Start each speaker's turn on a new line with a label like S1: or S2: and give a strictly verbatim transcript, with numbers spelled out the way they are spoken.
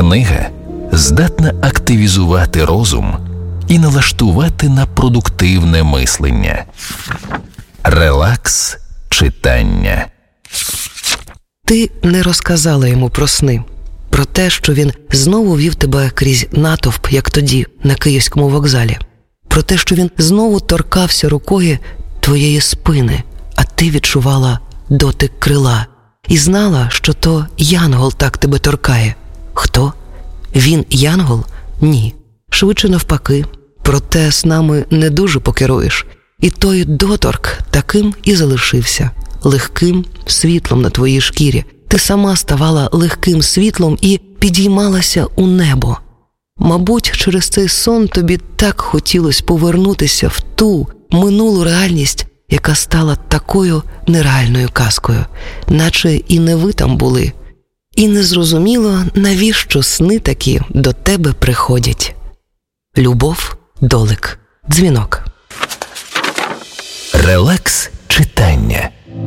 S1: Книга здатна активізувати розум і налаштувати на продуктивне мислення. Релакс читання.
S2: Ти не розказала йому про сни, про те, що він знову вів тебе крізь натовп, як тоді, на Київському вокзалі. Про те, що він знову торкався рукою твоєї спини, а ти відчувала дотик крила. І знала, що то янгол так тебе торкає. Хто? Він янгол? Ні. Швидше навпаки. Проте снами не дуже покеруєш. І той доторк таким і залишився. Легким світлом на твоїй шкірі. Ти сама ставала легким світлом і підіймалася у небо. Мабуть, через цей сон тобі так хотілося повернутися в ту минулу реальність, яка стала такою нереальною казкою, наче і не ви там були. І не зрозуміло, навіщо сни такі до тебе приходять. Любов Долик. Дзвінок.
S1: Релакс